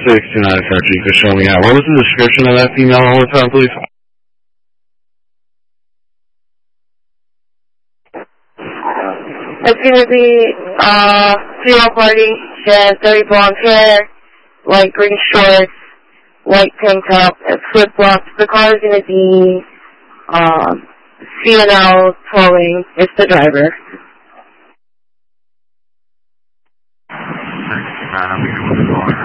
629 you could show me out. What was the description of that female one more time, please? It's going to be female party. She has dirty blonde hair, light green shorts, white tank top, and flip-flops. The car is going to be C&L towing. It's the driver.